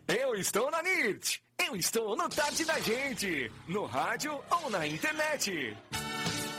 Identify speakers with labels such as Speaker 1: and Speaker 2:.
Speaker 1: Eu estou na NIT. Eu estou no Tarde da Gente. No rádio ou na internet.